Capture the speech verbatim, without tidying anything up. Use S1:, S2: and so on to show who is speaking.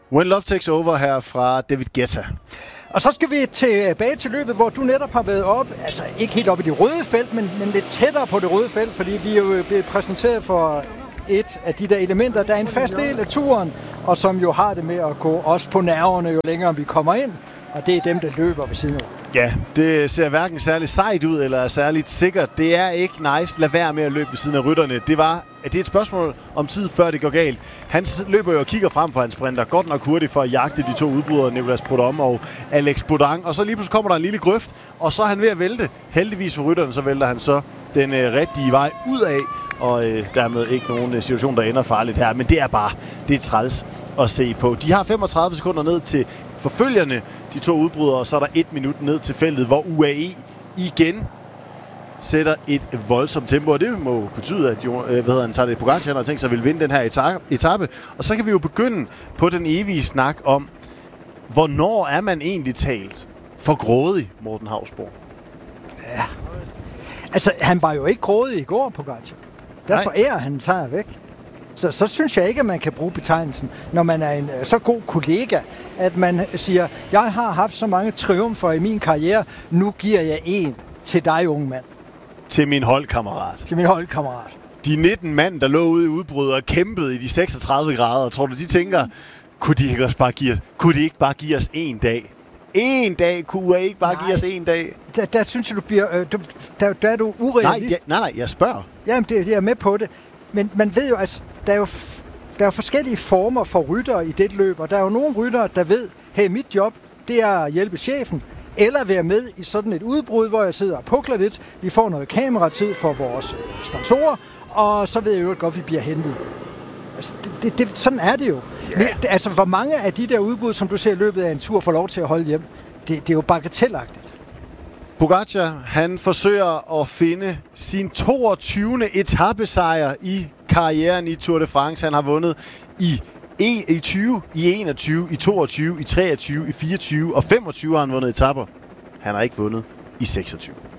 S1: When Love Takes Over her fra David Guetta.
S2: Og så skal vi tilbage til løbet, hvor du netop har været op, altså ikke helt op i det røde felt, men, men lidt tættere på det røde felt, fordi vi er jo blevet præsenteret for et af de der elementer, der er en fast del af turen, og som jo har det med at gå også på nerverne, jo længere vi kommer ind, og det er dem, der løber ved siden af.
S1: Ja, det ser hverken særlig sejt ud, eller er særligt sikkert. Det er ikke nice. Lad være med at løbe ved siden af rytterne. Det var det er et spørgsmål om tid, før det går galt. Han løber jo og kigger frem for hans sprinter. Godt nok hurtigt for at jagte de to udbrydere, Nicolas Prudhomme og Alex Bodin. Og så lige pludselig kommer der en lille grøft, og så er han ved at vælte. Heldigvis for rytterne, så vælter han så den øh, rigtige vej ud af. Og øh, dermed ikke nogen øh, situation, der ender farligt her. Men det er bare, det er træls at se på. De har femogtredive sekunder ned til forfølgerne, de to udbrydere, og så er der et minut ned til feltet, hvor U A E igen sætter et voldsomt tempo, og det må betyde, at jo, øh, hvad hedder han, Tadej Pogačar har tænkt sig at vil vinde den her etape. Og så kan vi jo begynde på den evige snak om, hvornår er man egentlig talt for grådig, Morten Hausborg?
S2: Ja, altså han var jo ikke grådig i går, Pogačar. Derfor er han tager væk. Så, så synes jeg ikke, at man kan bruge betegnelsen, når man er en så god kollega, at man siger, jeg har haft så mange triumfer i min karriere, nu giver jeg en til dig, unge mand.
S1: Til min holdkammerat.
S2: Til min holdkammerat.
S1: De nitten mand, der lå ude i udbrud og kæmpede i de seksogtredive grader, tror du, de tænker, kunne de ikke også bare give os, kunne de ikke bare give os en dag? En dag kunne U A E ikke bare nej, give os en dag?
S2: Der, der synes jeg, du bliver, øh, du, der, der er du urealist.
S1: Nej, ja, nej, nej, jeg spørger.
S2: Jamen, det, jeg er med på det. Men man ved jo, altså, der er jo, der er jo forskellige former for ryttere i det løb, og der er jo nogle ryttere, der ved, hey, mit job, det er at hjælpe chefen, eller være med i sådan et udbrud, hvor jeg sidder og pukler lidt. Vi får noget kameratid for vores sponsorer, og så ved jeg jo godt, at vi bliver hentet. Altså, det, det, sådan er det jo. Yeah. Men, altså, hvor mange af de der udbrud, som du ser i løbet af en tur, får lov til at holde hjem, det, det er jo bagatelagtigt.
S1: Pogačar, han forsøger at finde sin toogtyvende etapesejr i karrieren i Tour de France. Han har vundet i i tyve, i enogtyve, i toogtyve, i treogtyve, i fireogtyve og femogtyve har han vundet etaper. Han har ikke vundet i seksogtyve.